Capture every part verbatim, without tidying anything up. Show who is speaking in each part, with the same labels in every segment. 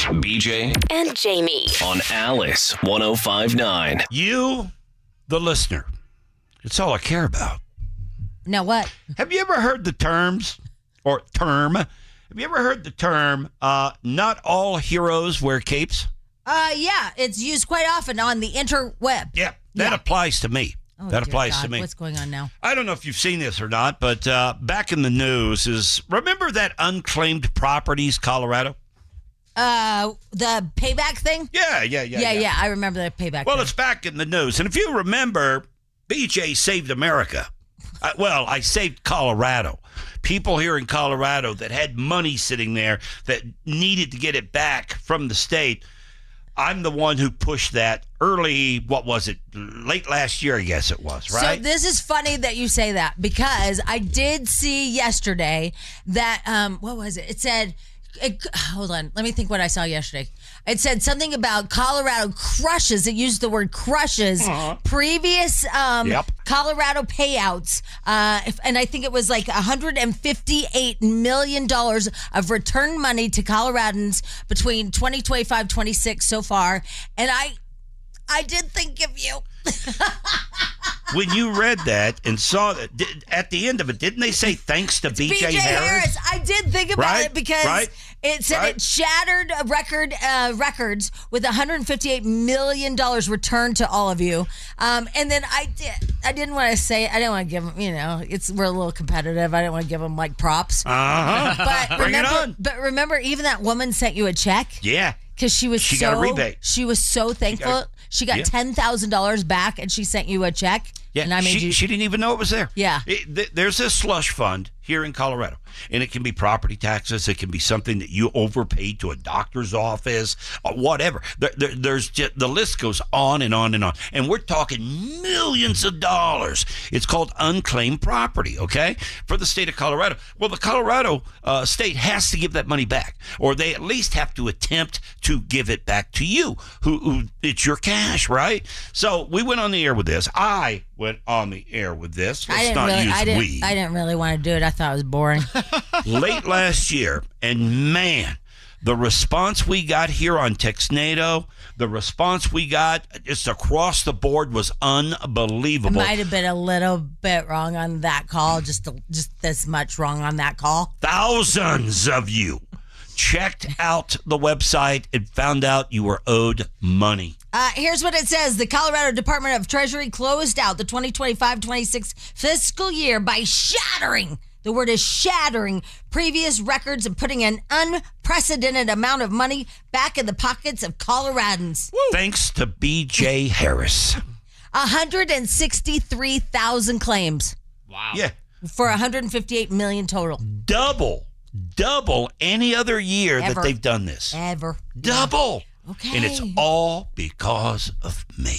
Speaker 1: B J
Speaker 2: and Jamie
Speaker 1: on Alice one oh five point nine.
Speaker 3: You, the listener, it's all I care about.
Speaker 4: Now what?
Speaker 3: Have you ever heard the terms or term? Have you ever heard the term, uh, not all heroes wear capes?
Speaker 4: Uh, yeah, it's used quite often on the interweb.
Speaker 3: Yeah, that
Speaker 4: Yeah.
Speaker 3: applies to me.
Speaker 4: Oh,
Speaker 3: that
Speaker 4: dear
Speaker 3: applies
Speaker 4: God,
Speaker 3: to me.
Speaker 4: What's going on now?
Speaker 3: I don't know if you've seen this or not, but uh, back in the news is, remember that unclaimed properties, Colorado?
Speaker 4: Uh, the payback thing?
Speaker 3: Yeah, yeah, yeah.
Speaker 4: Yeah, yeah, I remember the payback
Speaker 3: Well,
Speaker 4: thing.
Speaker 3: it's back in the news. And if you remember, B J saved America. Uh, well, I saved Colorado. People here in Colorado that had money sitting there that needed to get it back from the state. I'm the one who pushed that early, what was it, late last year, I guess it was, right?
Speaker 4: So this is funny that you say that because I did see yesterday that, um, what was it? It said, it, hold on, let me think what I saw yesterday. It said something about Colorado crushes. It used the word crushes uh-huh. previous um,
Speaker 3: yep.
Speaker 4: Colorado payouts. Uh, if, and I think it was like one hundred fifty-eight million dollars of return money to Coloradans between twenty twenty-five twenty-six so far. And I, I did think of you.
Speaker 3: When you read that and saw that, did, at the end of it, didn't they say thanks to B J Harris?
Speaker 4: Harris? I did think about
Speaker 3: right?
Speaker 4: it because
Speaker 3: right?
Speaker 4: it said
Speaker 3: right?
Speaker 4: it shattered a record uh, records with one hundred fifty-eight million dollars returned to all of you. Um, and then I did. I didn't want to say. I didn't want to give them. You know, it's we're a little competitive. I didn't want to give them like props.
Speaker 3: Uh huh.
Speaker 4: But
Speaker 3: Bring
Speaker 4: remember,
Speaker 3: it on.
Speaker 4: But remember, even that woman sent you a check.
Speaker 3: Yeah.
Speaker 4: Because she was
Speaker 3: she
Speaker 4: so
Speaker 3: got a rebate.
Speaker 4: She was so thankful. She got, she got
Speaker 3: yeah.
Speaker 4: ten thousand dollars back, and she sent you a check.
Speaker 3: Yeah,
Speaker 4: and I made
Speaker 3: she,
Speaker 4: you.
Speaker 3: she didn't even know it was there.
Speaker 4: Yeah.
Speaker 3: It, th- there's this slush fund here in Colorado, and it can be property taxes. It can be something that you overpaid to a doctor's office, or whatever. There, there, there's just, the list goes on and on and on, and we're talking millions of dollars. It's called unclaimed property, okay, for the state of Colorado. Well, the Colorado uh, state has to give that money back, or they at least have to attempt to give it back to you. Who, who it's your cash, right? So we went on the air with this. I went on the air with this. Let's
Speaker 4: I didn't
Speaker 3: not
Speaker 4: really.
Speaker 3: use
Speaker 4: I didn't.
Speaker 3: we.
Speaker 4: I didn't really want to do it. I thought it was boring.
Speaker 3: Late last year, and man, the response we got here on Texnado, the response we got just across the board was unbelievable.
Speaker 4: I might have been a little bit wrong on that call. Just just this much wrong on that call.
Speaker 3: Thousands of you checked out the website and found out you were owed money.
Speaker 4: Uh, here's what it says. The Colorado Department of Treasury closed out the twenty twenty-five twenty-six fiscal year by shattering, the word is shattering, previous records and putting an unprecedented amount of money back in the pockets of Coloradans.
Speaker 3: Woo. Thanks to B J Harris.
Speaker 4: one hundred sixty-three thousand claims.
Speaker 5: Wow.
Speaker 3: Yeah.
Speaker 4: For one hundred fifty-eight million total.
Speaker 3: Double, double any other year
Speaker 4: Ever.
Speaker 3: that they've done this.
Speaker 4: Ever.
Speaker 3: Double.
Speaker 4: Okay.
Speaker 3: And it's all because of me.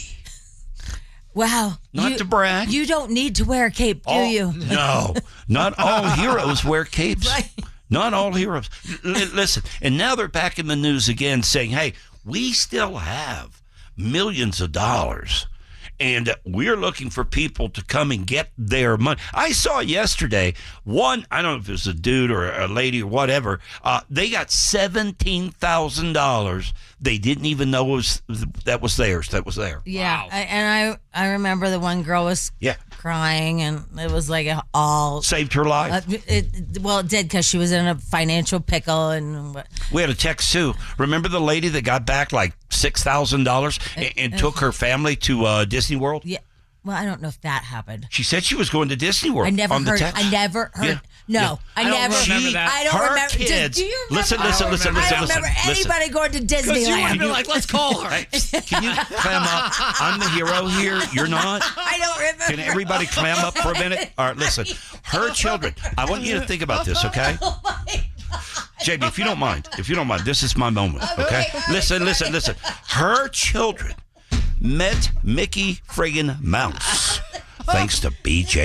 Speaker 4: Wow.
Speaker 3: Not
Speaker 4: you,
Speaker 3: to brag.
Speaker 4: You don't need to wear a cape, do
Speaker 3: all,
Speaker 4: you?
Speaker 3: No. Not all heroes wear capes.
Speaker 4: Right.
Speaker 3: Not all heroes. L- listen, and now they're back in the news again saying, hey, we still have millions of dollars. And we're looking for people to come and get their money. I saw yesterday one, I don't know if it was a dude or a lady or whatever, uh, they got seventeen thousand dollars. They didn't even know it was, that was theirs. That was there.
Speaker 4: Yeah.
Speaker 5: Wow.
Speaker 4: I, and I I remember the one girl was
Speaker 3: Yeah.
Speaker 4: crying, and it was like a, all.
Speaker 3: Saved her life.
Speaker 4: Uh, it, it- well, it did because she was in a financial pickle, and
Speaker 3: We had a text too. Remember the lady that got back like six thousand dollars and, and took her family to uh, Disney World?
Speaker 4: yeah. Well, I don't know if that happened.
Speaker 3: She said she was going to Disney World.
Speaker 4: I never
Speaker 3: on the
Speaker 4: heard.
Speaker 3: text.
Speaker 4: I never heard.
Speaker 3: Yeah.
Speaker 4: No,
Speaker 3: Yeah.
Speaker 4: I,
Speaker 5: I don't
Speaker 4: never.
Speaker 5: remember
Speaker 3: She-
Speaker 5: that.
Speaker 4: I don't
Speaker 3: her
Speaker 4: remember. Do-
Speaker 3: kids.
Speaker 4: Do, you remember?
Speaker 3: Listen,
Speaker 5: I
Speaker 3: listen,
Speaker 5: don't
Speaker 3: listen,
Speaker 5: remember.
Speaker 3: listen,
Speaker 4: I don't
Speaker 3: listen.
Speaker 4: remember
Speaker 3: listen.
Speaker 4: anybody going to Disney.
Speaker 5: Because you would have
Speaker 4: Disneyland.
Speaker 5: been like, let's call her.
Speaker 3: Hey, can you clam up? I'm the hero here. You're not.
Speaker 4: I don't remember.
Speaker 3: Can everybody clam up for a minute? All right, listen. Her children. I want you to think about this, okay?
Speaker 4: Oh my God.
Speaker 3: J B, if you don't mind, if you don't mind, this is my moment, okay? Listen, listen, listen. Her children met Mickey friggin' Mouse thanks to B J